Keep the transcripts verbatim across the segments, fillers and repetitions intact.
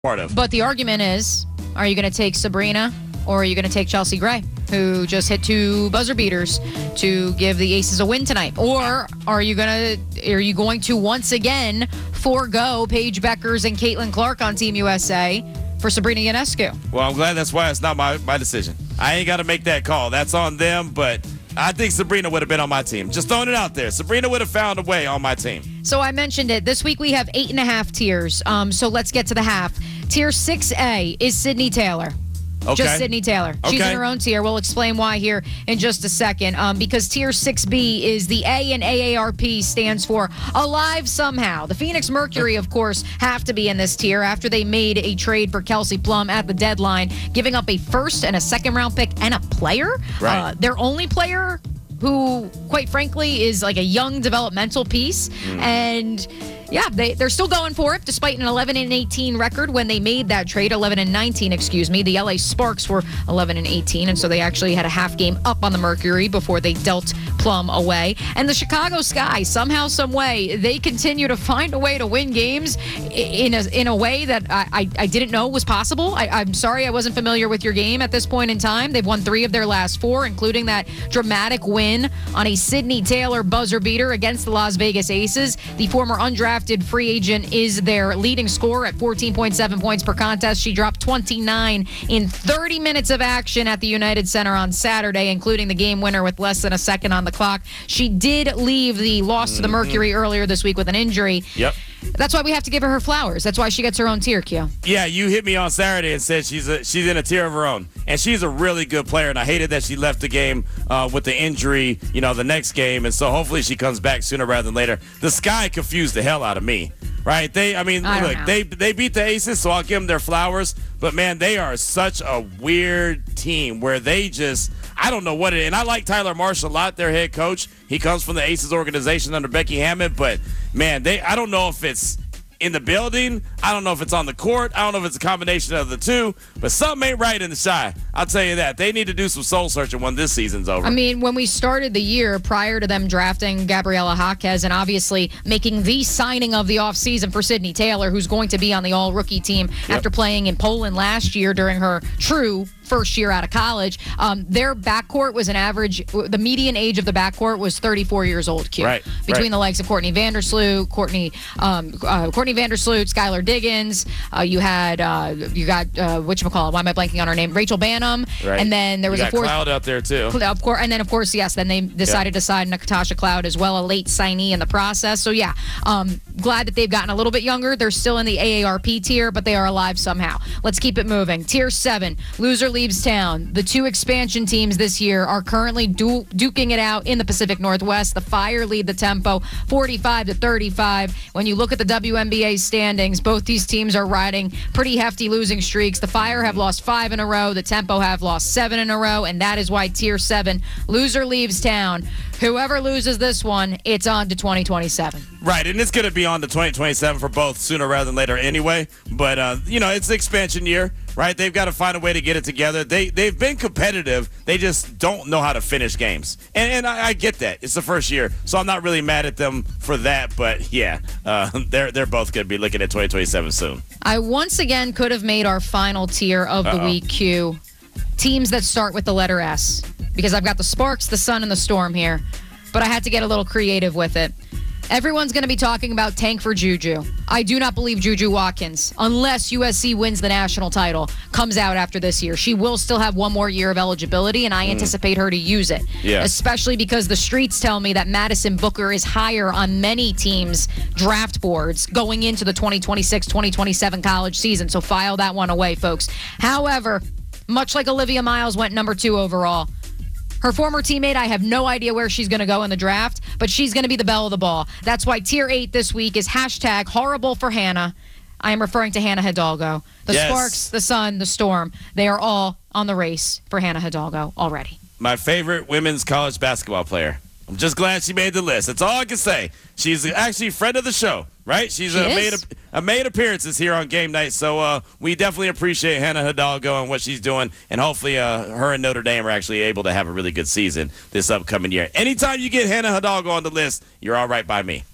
part of. But the argument is, are you going to take Sabrina or are you going to take Chelsea Gray, who just hit two buzzer beaters to give the Aces a win tonight? Or are you going to are you going to once again forego Paige Beckers and Caitlin Clark on Team U S A for Sabrina Ionescu? Well, I'm glad that's why it's not my, my decision. I ain't got to make that call. That's on them, but I think Sabrina would have been on my team. Just throwing it out there. Sabrina would have found a way on my team. So I mentioned it. This week we have eight and a half tiers. Um, so let's get to the half. Tier six A is Sydney Taylor. Okay. Just Sydney Taylor. She's Okay. in her own tier. We'll explain why here in just a second. Um, because Tier six B is the A, and A A R P stands for Alive Somehow. The Phoenix Mercury, of course, have to be in this tier after they made a trade for Kelsey Plum at the deadline, giving up a first and a second round pick and a player. Right. Uh, their only player who, quite frankly, is like a young developmental piece. Mm. And yeah, they, they're still going for it despite an eleven and eighteen record when they made that trade. eleven and nineteen, excuse me. The L A Sparks were eleven and eighteen, and so they actually had a half game up on the Mercury before they dealt Plum away. And the Chicago Sky, somehow, some way, they continue to find a way to win games in a, in a way that I, I, I didn't know was possible. I, I'm sorry I wasn't familiar with your game at this point in time. They've won three of their last four, including that dramatic win on a Sydney Taylor buzzer beater against the Las Vegas Aces. The former undrafted free agent is their leading scorer at fourteen point seven points per contest. She dropped twenty-nine in thirty minutes of action at the United Center on Saturday, including the game winner with less than a second on the clock. She did leave the loss to the Mercury earlier this week with an injury. Yep. That's why we have to give her her flowers. That's why she gets her own tier, Q. Yeah, you hit me on Saturday and said she's a, she's in a tier of her own. And she's a really good player, and I hated that she left the game uh, with the injury, you know, the next game. And so hopefully she comes back sooner rather than later. The Sky confused the hell out of me, right? They, I mean, I look, they they beat the Aces, so I'll give them their flowers. But, man, they are such a weird team where they just – I don't know what it is. And I like Tyler Marsh a lot, their head coach. He comes from the Aces organization under Becky Hammond. But, man, they I don't know if it's in the building. I don't know if it's on the court. I don't know if it's a combination of the two. But something ain't right in the Shy. I'll tell you that. They need to do some soul searching when this season's over. I mean, when we started the year prior to them drafting Gabriela Jaquez and obviously making the signing of the offseason for Sydney Taylor, who's going to be on the all-rookie team Yep. after playing in Poland last year during her true first year out of college. Um, their backcourt was an average, the median age of the backcourt was thirty-four years old, Q. Right, Between right. the likes of Courtney Vandersloot, Courtney, um, uh, Courtney Vandersloot, Skylar Diggins. Uh, you had, uh, you got, uh, whatchamacallit, why am I blanking on her name? Rachel Banham. Right. And then there was you a got fourth. Cloud out there, too. Of course, and then of course, yes. Then they decided to sign Natasha Cloud as well, a late signee in the process. So yeah, um, glad that they've gotten a little bit younger. They're still in the A A R P tier, but they are alive somehow. Let's keep it moving. Tier seven, loser leaves town. The two expansion teams this year are currently du- duking it out in the Pacific Northwest. The Fire lead the tempo, forty-five to thirty-five. When you look at the W N B A standings, both these teams are riding pretty hefty losing streaks. The Fire have lost five in a row. The Tempo have lost seven in a row, and that is why Tier seven, loser leaves town. Whoever loses this one, it's on to twenty twenty-seven. Right, and it's going to be on to twenty twenty-seven for both sooner rather than later anyway. But, uh, you know, it's the expansion year, right? They've got to find a way to get it together. They, they've been competitive. They just don't know how to finish games. And, and I, I get that. It's the first year, so I'm not really mad at them for that. But, yeah, uh, they're, they're both going to be looking at twenty twenty-seven soon. I once again could have made our final tier of the Uh-oh. week, Q. Teams that start with the letter S. Because I've got the Sparks, the Sun, and the Storm here. But I had to get a little creative with it. Everyone's going to be talking about tank for Juju. I do not believe Juju Watkins, unless U S C wins the national title, comes out after this year. She will still have one more year of eligibility, and I mm. anticipate her to use it. Yeah. Especially because the streets tell me that Madison Booker is higher on many teams' draft boards going into the twenty twenty-six twenty twenty-seven college season. So file that one away, folks. However, much like Olivia Miles went number two overall, her former teammate, I have no idea where she's going to go in the draft, but she's going to be the belle of the ball. That's why Tier eight this week is hashtag horrible for Hannah. I am referring to Hannah Hidalgo. The Yes. Sparks, the Sun, the Storm, they are all on the race for Hannah Hidalgo already. My favorite women's college basketball player. I'm just glad she made the list. That's all I can say. She's actually a friend of the show, right? She's She uh, is? made a, a made appearances here on game night, so uh, we definitely appreciate Hannah Hidalgo and what she's doing, and hopefully uh, her and Notre Dame are actually able to have a really good season this upcoming year. Anytime you get Hannah Hidalgo on the list, you're all right by me.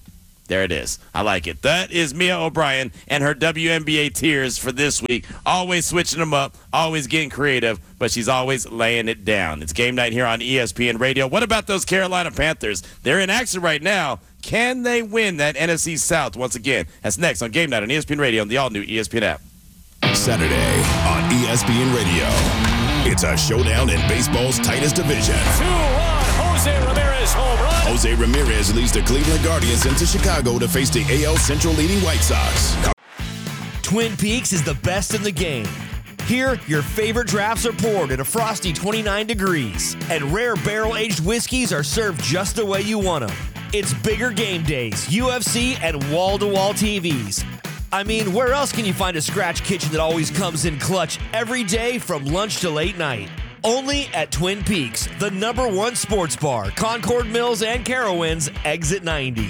There it is. I like it. That is Mia O'Brien and her W N B A tiers for this week. Always switching them up, always getting creative, but she's always laying it down. It's game night here on E S P N Radio. What about those Carolina Panthers? They're in action right now. Can they win that N F C South once again? That's next on Game Night on E S P N Radio and the all-new E S P N app. Saturday on E S P N Radio. It's a showdown in baseball's tightest division. two one, Jose Ramirez home run. Jose Ramirez leads the Cleveland Guardians into Chicago to face the A L Central leading White Sox. Twin Peaks is the best in the game. Here, your favorite drafts are poured at a frosty twenty-nine degrees, and rare barrel-aged whiskeys are served just the way you want them. It's bigger game days, U F C, and wall-to-wall T Vs. I mean, where else can you find a scratch kitchen that always comes in clutch every day from lunch to late night? Only at Twin Peaks, the number one sports bar, Concord Mills and Carowinds, exit ninety.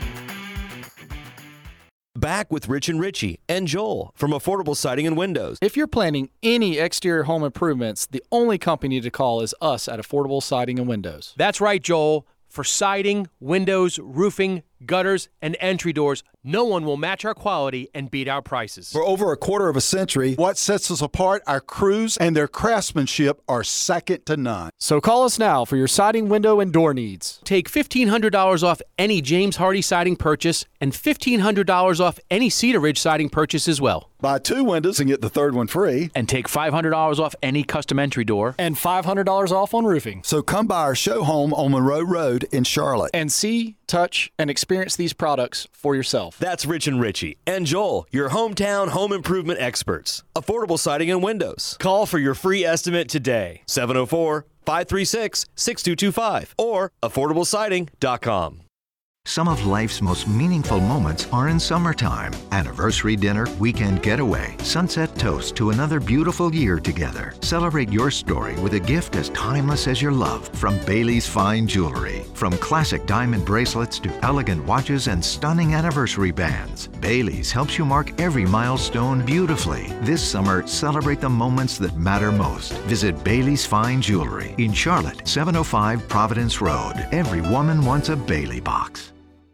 Back with Rich and Richie and Joel from Affordable Siding and Windows. If you're planning any exterior home improvements, the only company to call is us at Affordable Siding and Windows. That's right, Joel. For siding, windows, roofing, gutters, and entry doors, no one will match our quality and beat our prices. For over a quarter of a century, what sets us apart, our crews and their craftsmanship are second to none. So call us now for your siding, window, and door needs. Take fifteen hundred dollars off any James Hardy siding purchase and fifteen hundred dollars off any Cedar Ridge siding purchase as well. Buy two windows and get the third one free. And take five hundred dollars off any custom entry door. And five hundred dollars off on roofing. So come by our show home on Monroe Road in Charlotte. And see, touch, and experience these products for yourself. That's Rich and Richie and Joel, your hometown home improvement experts. Affordable Siding and Windows. Call for your free estimate today. seven oh four, five three six, six two two five or affordable siding dot com. Some of life's most meaningful moments are in summertime. Anniversary dinner, weekend getaway, sunset toast to another beautiful year together. Celebrate your story with a gift as timeless as your love from Bailey's Fine Jewelry. From classic diamond bracelets to elegant watches and stunning anniversary bands, Bailey's helps you mark every milestone beautifully. This summer, celebrate the moments that matter most. Visit Bailey's Fine Jewelry in Charlotte, seven oh five Providence Road. Every woman wants a Bailey box.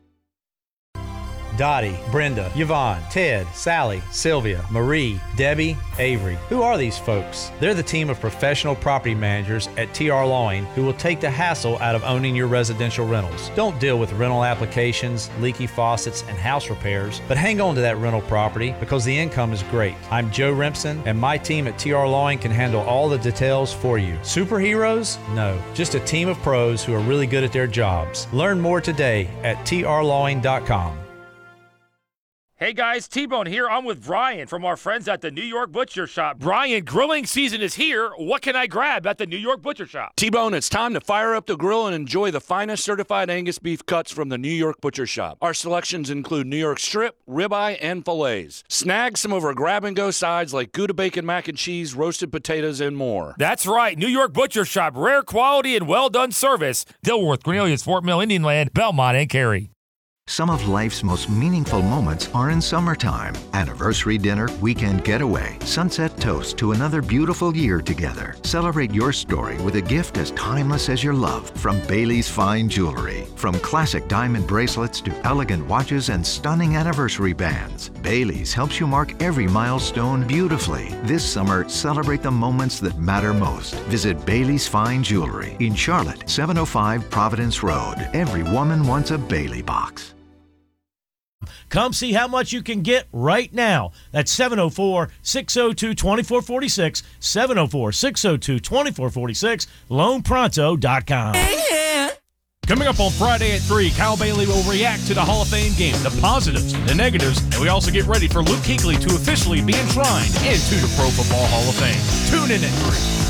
Dottie, Brenda, Yvonne, Ted, Sally, Sylvia, Marie, Debbie, Avery. Who are these folks? They're the team of professional property managers at T R Lawing who will take the hassle out of owning your residential rentals. Don't deal with rental applications, leaky faucets, and house repairs, but hang on to that rental property because the income is great. I'm Joe Rimpson, and my team at T R Lawing can handle all the details for you. Superheroes? No, just a team of pros who are really good at their jobs. Learn more today at T R lawing dot com. Hey guys, T-Bone here. I'm with Brian from our friends at the New York Butcher Shop. Brian, grilling season is here. What can I grab at the New York Butcher Shop? T-Bone, it's time to fire up the grill and enjoy the finest certified Angus beef cuts from the New York Butcher Shop. Our selections include New York strip, ribeye, and fillets. Snag some of our grab-and-go sides like Gouda bacon mac and cheese, roasted potatoes, and more. That's right, New York Butcher Shop. Rare quality and well-done service. Dilworth, Cornelius, Fort Mill, Indian Land, Belmont, and Cary. Some of life's most meaningful moments are in summertime. Anniversary dinner, weekend getaway, sunset toast to another beautiful year together. Celebrate your story with a gift as timeless as your love from Bailey's Fine Jewelry. From classic diamond bracelets to elegant watches and stunning anniversary bands, Bailey's helps you mark every milestone beautifully. This summer, celebrate the moments that matter most. Visit Bailey's Fine Jewelry in Charlotte, seven oh five Providence Road. Every woman wants a Bailey box. Come see how much you can get right now. That's seven oh four, six oh two, two four four six, seven oh four, six oh two, two four four six, loan pronto dot com. Coming up on Friday at three, Kyle Bailey will react to the Hall of Fame game, the positives, the negatives, and we also get ready for Luke Kuechly to officially be enshrined into the Pro Football Hall of Fame. Tune in at three.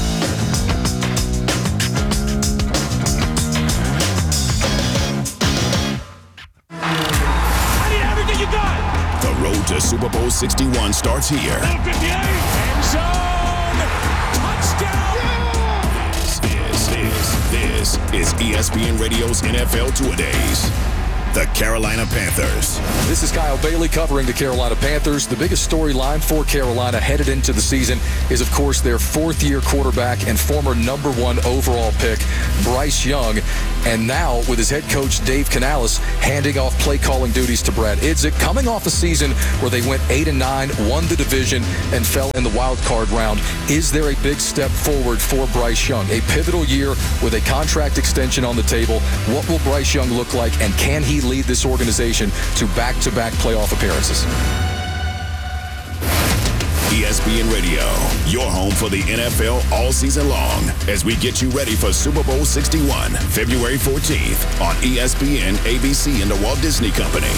The road to Super Bowl sixty-one starts here. End zone. Touchdown. This is, this, this is E S P N Radio's N F L Two-A-Days. the Carolina Panthers. This is Kyle Bailey covering the Carolina Panthers. The biggest storyline for Carolina headed into the season is, of course, their fourth-year quarterback and former number one overall pick, Bryce Young. And now, with his head coach, Dave Canales, handing off play-calling duties to Brad Idzik, coming off a season where they went eight and nine, won the division, and fell in the wild card round. Is there a big step forward for Bryce Young? A pivotal year with a contract extension on the table. What will Bryce Young look like, and can he lead this organization to back-to-back playoff appearances? E S P N Radio, your home for the N F L all season long, as we get you ready for Super Bowl sixty-one, February fourteenth on E S P N, A B C, and the Walt Disney Company.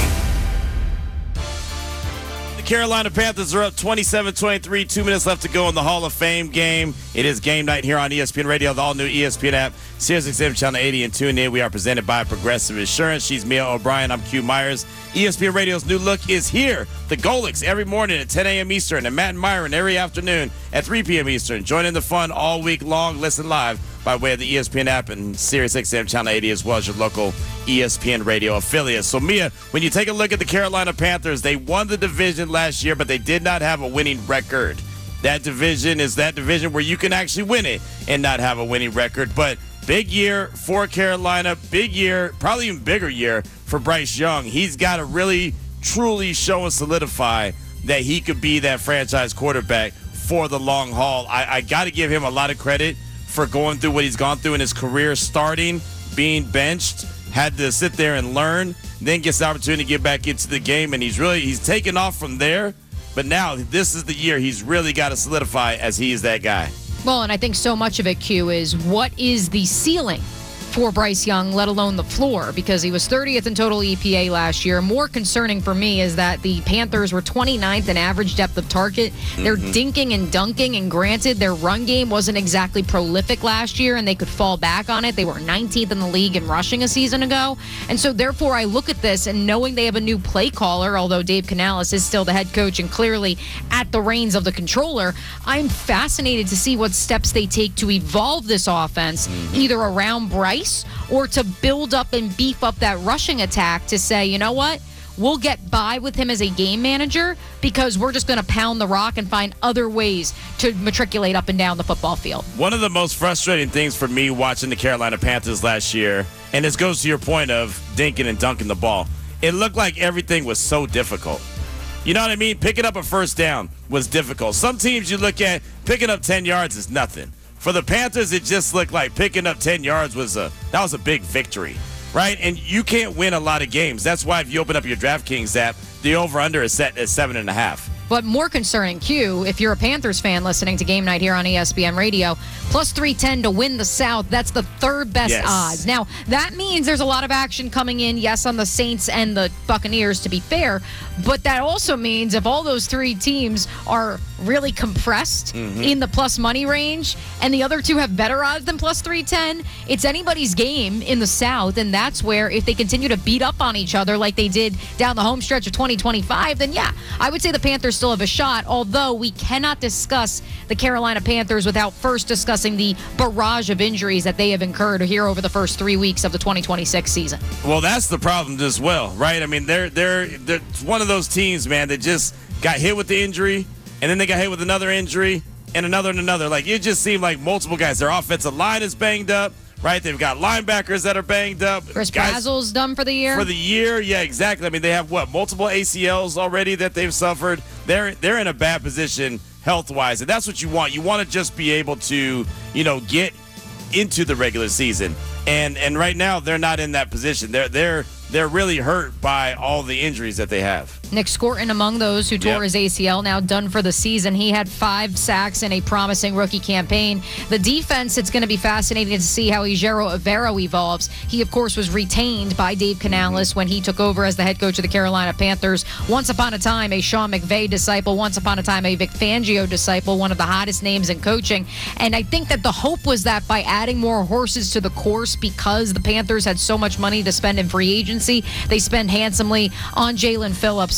The Carolina Panthers are up twenty-seven twenty-three, two minutes left to go in the Hall of Fame game. It is game night here on E S P N Radio, the all-new E S P N app, Sirius X M Channel eighty, and tune in. We are presented by Progressive Insurance. She's Mia O'Brien. I'm Q Myers. E S P N Radio's new look is here. The Golics every morning at ten a.m. Eastern, and Matt and Myron every afternoon at three p.m. Eastern. Join in the fun all week long. Listen live by way of the E S P N app and Sirius X M Channel eighty, as well as your local E S P N Radio affiliates. So, Mia, when you take a look at the Carolina Panthers, they won the division last year, but they did not have a winning record. That division is that division where you can actually win it and not have a winning record. But big year for Carolina, big year, probably even bigger year for Bryce Young. He's got to really, truly show and solidify that he could be that franchise quarterback for the long haul. I, I got to give him a lot of credit for going through what he's gone through in his career, starting, being benched, had to sit there and learn, then gets the opportunity to get back into the game, and he's really, he's taken off from there. But now this is the year he's really got to solidify as he is that guy. Well, and I think so much of it, Q, is what is the ceiling for Bryce Young, let alone the floor, because he was thirtieth in total E P A last year. More concerning for me is that the Panthers were twenty-ninth in average depth of target. They're mm-hmm. dinking and dunking, and granted, their run game wasn't exactly prolific last year, and they could fall back on it. They were nineteenth in the league in rushing a season ago. And so, therefore, I look at this, and knowing they have a new play caller, although Dave Canales is still the head coach and clearly at the reins of the controller, I'm fascinated to see what steps they take to evolve this offense, mm-hmm. either around Bryce or to build up and beef up that rushing attack to say, you know what, we'll get by with him as a game manager because we're just going to pound the rock and find other ways to matriculate up and down the football field. One of the most frustrating things for me watching the Carolina Panthers last year, and this goes to your point of dinking and dunking the ball, it looked like everything was so difficult. You know what I mean? Picking up a first down was difficult. Some teams you look at, picking up ten yards is nothing. For the Panthers, it just looked like picking up ten yards was a that was a big victory, right? And you can't win a lot of games. That's why if you open up your DraftKings app, the over-under is set at seven and a half. But more concerning, Q, if you're a Panthers fan listening to Game Night here on E S P N Radio, plus three ten to win the South. That's the third best yes. odds. Now, that means there's a lot of action coming in, yes, on the Saints and the Buccaneers, to be fair. But that also means if all those three teams are really compressed mm-hmm. in the plus money range and the other two have better odds than plus three ten, it's anybody's game in the South. And that's where if they continue to beat up on each other like they did down the home stretch of twenty twenty-five, then yeah, I would say the Panthers still have a shot, although we cannot discuss the Carolina Panthers without first discussing the barrage of injuries that they have incurred here over the first three weeks of the twenty twenty-six season. Well, that's the problem as well, right? I mean, they're they're they're one of those teams, man, that just got hit with the injury, and then they got hit with another injury, and another and another. Like, it just seemed like multiple guys. Their offensive line is banged up, right? They've got linebackers that are banged up. Chris guys, Brazel's done for the year. For the year, yeah, exactly. I mean, they have, what, multiple A C Ls already that they've suffered. They're they're in a bad position health-wise, and that's what you want. You want to just be able to, you know, get into the regular season. And and right now, they're not in that position. They're they're they're really hurt by all the injuries that they have. Nick Scorton among those who tore yep. his A C L, now done for the season. He had five sacks in a promising rookie campaign. The defense, it's going to be fascinating to see how Ejiro Evero evolves. He, of course, was retained by Dave Canales mm-hmm. when he took over as the head coach of the Carolina Panthers. Once upon a time, a Sean McVay disciple. Once upon a time, a Vic Fangio disciple, one of the hottest names in coaching. And I think that the hope was that by adding more horses to the course, because the Panthers had so much money to spend in free agency, they spend handsomely on Jalen Phillips,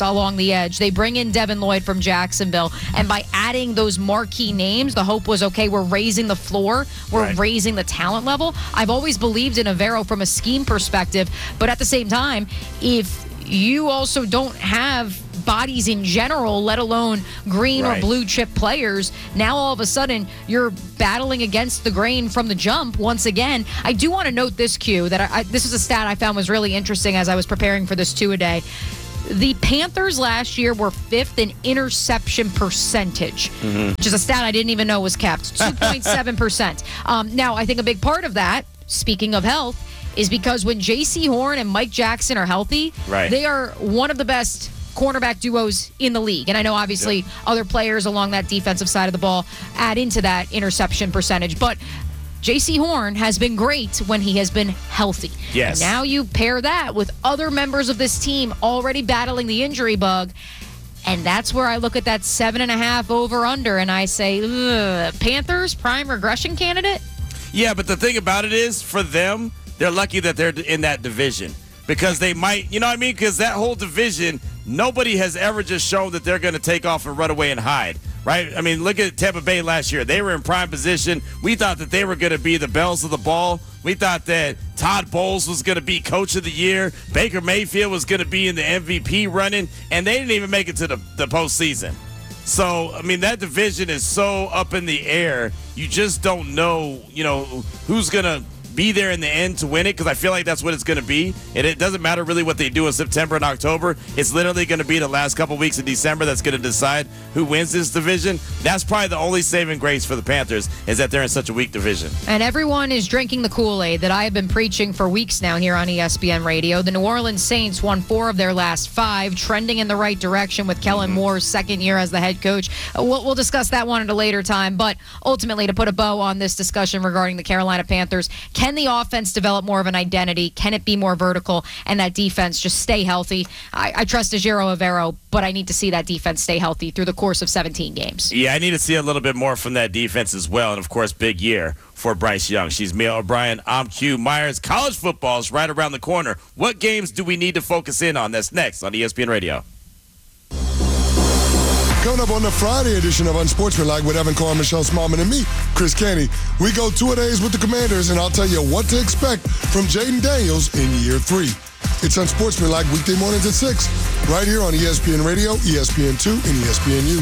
along the edge. They bring in Devin Lloyd from Jacksonville. And by adding those marquee names, the hope was, okay, we're raising the floor. We're Right. raising the talent level. I've always believed in Evero from a scheme perspective. But at the same time, if you also don't have bodies in general, let alone green Right. or blue chip players, now all of a sudden you're battling against the grain from the jump once again. I do want to note this, Q, that I, I, this is a stat I found was really interesting as I was preparing for this two-a-day. The Panthers last year were fifth in interception percentage, Mm-hmm. which is a stat I didn't even know was kept, two point seven percent. Um, now, I think a big part of that, speaking of health, is because when J C Horn and Mike Jackson are healthy, Right. they are one of the best cornerback duos in the league. And I know obviously Yep. other players along that defensive side of the ball add into that interception percentage. But J C Horn has been great when he has been healthy. Yes. And now you pair that with other members of this team already battling the injury bug. And that's where I look at that seven and a half over under and I say, ugh, Panthers, prime regression candidate? Yeah, but the thing about it is, for them, they're lucky that they're in that division because they might, you know what I mean? Because that whole division, nobody has ever just shown that they're going to take off and run away and hide, right? I mean, look at Tampa Bay last year. They were in prime position. We thought that they were going to be the bells of the ball. We thought that Todd Bowles was going to be coach of the year. Baker Mayfield was going to be in the M V P running, and they didn't even make it to the, the postseason. So, I mean, that division is so up in the air. You just don't know, you know, who's going to be there in the end to win it, because I feel like that's what it's going to be. And it doesn't matter really what they do in September and October. It's literally going to be the last couple weeks of December that's going to decide who wins this division. That's probably the only saving grace for the Panthers, is that they're in such a weak division. And everyone is drinking the Kool-Aid that I have been preaching for weeks now here on E S P N Radio. The New Orleans Saints won four of their last five, trending in the right direction with Kellen Moore's second year as the head coach. We'll, we'll discuss that one at a later time. But ultimately, to put a bow on this discussion regarding the Carolina Panthers, can the offense develop more of an identity? Can it be more vertical? And that defense just stay healthy? I, I trust Ejiro Evero, but I need to see that defense stay healthy through the course of seventeen games. Yeah, I need to see a little bit more from that defense as well. And, of course, big year for Bryce Young. She's Mia O'Brien. I'm Q Myers. College football is right around the corner. What games do we need to focus in on? That's next on E S P N Radio. Coming up on the Friday edition of Unsportsmanlike with Evan Carr, Michelle Smallman, and me, Chris Canty, we go two-a-days with the Commanders, and I'll tell you what to expect from Jaden Daniels in year three. It's Unsportsmanlike weekday mornings at six, right here on E S P N Radio, E S P N two, and E S P N U.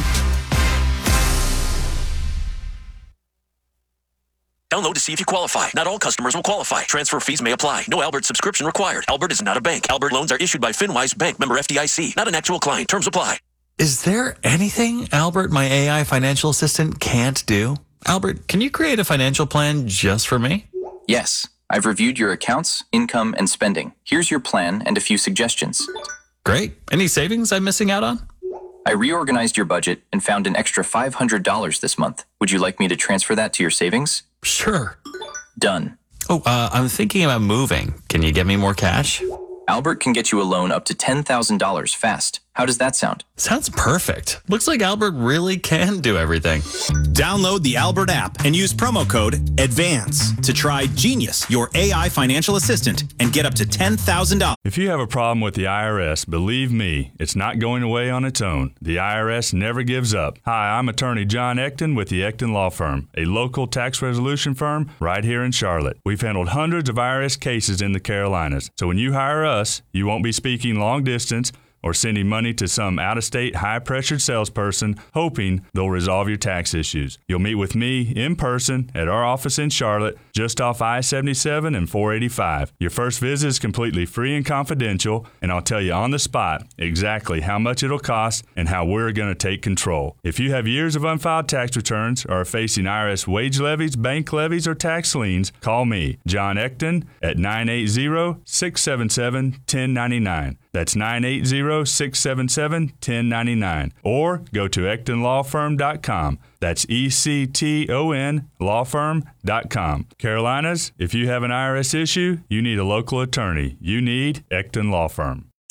Download to see if you qualify. Not all customers will qualify. Transfer fees may apply. No Albert subscription required. Albert is not a bank. Albert loans are issued by FinWise Bank, member F D I C. Not an actual client. Terms apply. Is there anything Albert, my A I financial assistant, can't do? Albert, can you create a financial plan just for me? Yes. I've reviewed your accounts, income, and spending. Here's your plan and a few suggestions. Great. Any savings I'm missing out on? I reorganized your budget and found an extra five hundred dollars this month. Would you like me to transfer that to your savings? Sure. Done. Oh, uh, I'm thinking about moving. Can you get me more cash? Albert can get you a loan up to ten thousand dollars fast. How does that sound? Sounds perfect. Looks like Albert really can do everything. Download the Albert app and use promo code ADVANCE to try Genius, your A I financial assistant, and get up to ten thousand dollars. If you have a problem with the I R S, believe me, it's not going away on its own. The I R S never gives up. Hi, I'm attorney John Ecton with the Ecton Law Firm, a local tax resolution firm right here in Charlotte. We've handled hundreds of I R S cases in the Carolinas, so when you hire us, you won't be speaking long distance or sending money to some out-of-state high-pressured salesperson hoping they'll resolve your tax issues. You'll meet with me in person at our office in Charlotte, just off I seventy-seven and four eighty-five. Your first visit is completely free and confidential, and I'll tell you on the spot exactly how much it'll cost and how we're going to take control. If you have years of unfiled tax returns or are facing I R S wage levies, bank levies, or tax liens, call me, John Ecton, at nine eight zero, six seven seven, one zero nine nine. That's nine eight zero, six seven seven, one zero nine nine. Or go to ecton law firm dot com. That's E C T O N law firm dot com. Carolinas, if you have an I R S issue, you need a local attorney. You need Ecton Law Firm.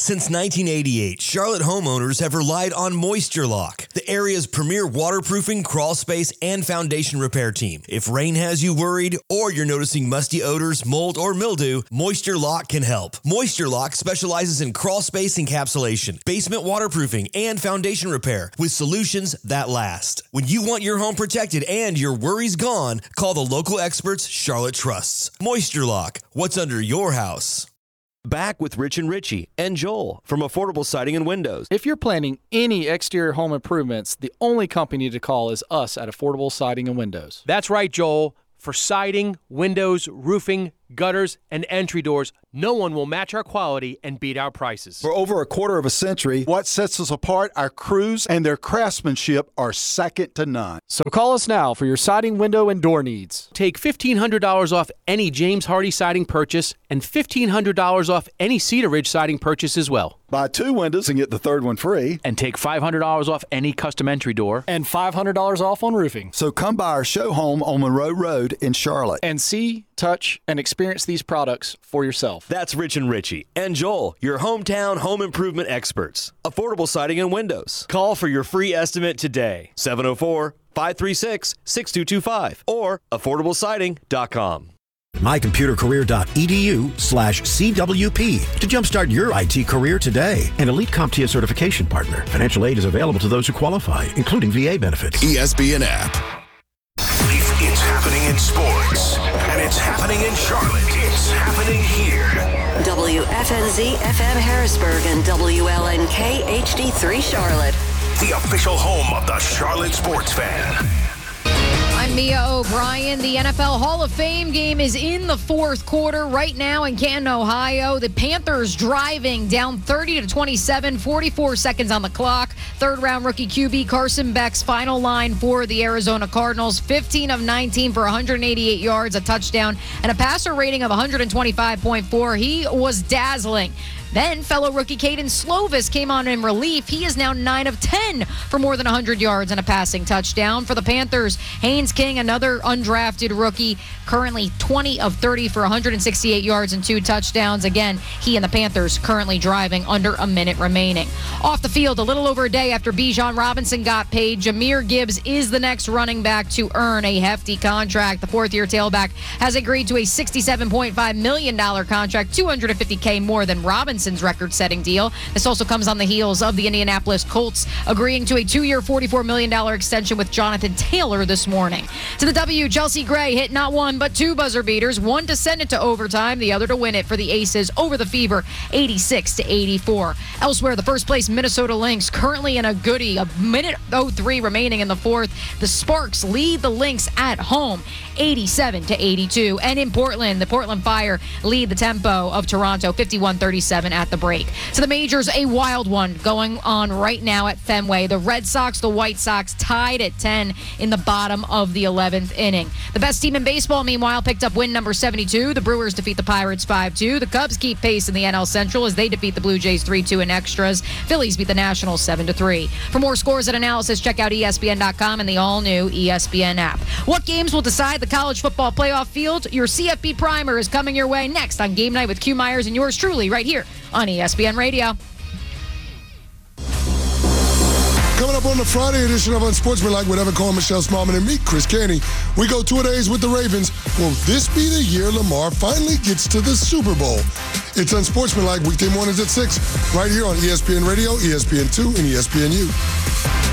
Since nineteen eighty-eight, Charlotte homeowners have relied on Moisture Lock, the area's premier waterproofing, crawl space, and foundation repair team. If rain has you worried or you're noticing musty odors, mold, or mildew, Moisture Lock can help. Moisture Lock specializes in crawl space encapsulation, basement waterproofing, and foundation repair with solutions that last. When you want your home protected and your worries gone, call the local experts Charlotte trusts. Moisture Lock, what's under your house? Back with Rich and Richie and Joel from Affordable Siding and Windows. If you're planning any exterior home improvements, the only company to call is us at Affordable Siding and Windows. That's right, Joel. For siding, windows, roofing, gutters, and entry doors, no one will match our quality and beat our prices. For over a quarter of a century, what sets us apart, our crews and their craftsmanship are second to none. So call us now for your siding, window, and door needs. Take fifteen hundred dollars off any James Hardy siding purchase and fifteen hundred dollars off any Cedar Ridge siding purchase as well. Buy two windows and get the third one free. And take five hundred dollars off any custom entry door. And five hundred dollars off on roofing. So come by our show home on Monroe Road in Charlotte. And see, touch, and experience these products for yourself. That's Rich and Richie and Joel, your hometown home improvement experts. Affordable Siding and Windows. Call for your free estimate today. seven oh four, five three six, six two two five or affordable siding dot com. mycomputercareer.edu slash CWP to jumpstart your I T career today. An elite CompTIA certification partner. Financial aid is available to those who qualify, including V A benefits. E S P N app. It's happening in sports, and it's happening in Charlotte. It's happening here. W F N Z F M Harrisburg and W L N K H D three Charlotte. The official home of the Charlotte sports fan. I'm Mia O'Brien. The N F L Hall of Fame game is in the fourth quarter right now in Canton, Ohio. The Panthers driving down thirty to twenty-seven, forty-four seconds on the clock. Third round rookie Q B Carson Beck's final line for the Arizona Cardinals. fifteen of nineteen for one hundred eighty-eight yards, a touchdown, and a passer rating of one hundred twenty-five point four. He was dazzling. Then fellow rookie Caden Slovis came on in relief. He is now nine of ten for more than one hundred yards and a passing touchdown. For the Panthers, Haynes King, another undrafted rookie, currently twenty of thirty for one hundred sixty-eight yards and two touchdowns. Again, he and the Panthers currently driving under a minute remaining. Off the field, a little over a day after Bijan Robinson got paid, Jahmyr Gibbs is the next running back to earn a hefty contract. The fourth-year tailback has agreed to a sixty-seven point five million dollars contract, two hundred fifty thousand dollars more than Robinson record-setting deal. This also comes on the heels of the Indianapolis Colts agreeing to a two-year, forty-four million dollars extension with Jonathan Taylor this morning. To the W, Chelsea Gray hit not one but two buzzer beaters, one to send it to overtime, the other to win it for the Aces over the Fever, eighty-six to eighty-four. Elsewhere, the first-place Minnesota Lynx currently in a goodie, a minute oh three remaining in the fourth. The Sparks lead the Lynx at home, eighty-seven to eighty-two. And in Portland, the Portland Fire lead the tempo of Toronto, fifty-one thirty-seven at the break. To the majors, a wild one going on right now at Fenway. The Red Sox, the White Sox tied at ten in the bottom of the eleventh inning. The best team in baseball, meanwhile, picked up win number seventy-two. The Brewers defeat the Pirates five two. The Cubs keep pace in the N L Central as they defeat the Blue Jays three two in extras. Phillies beat the Nationals seven to three. For more scores and analysis, check out E S P N dot com and the all-new E S P N app. What games will decide the college football playoff field? Your C F B Primer is coming your way next on Game Night with Q Myers and yours truly right here on E S P N Radio. Coming up on the Friday edition of Unsportsmanlike with Evan Cohen, Michelle Smallman, and me, Chris Canty, we go two days with the Ravens. Will this be the year Lamar finally gets to the Super Bowl? It's Unsportsmanlike weekday mornings at six, right here on E S P N Radio, E S P N two, and E S P N U.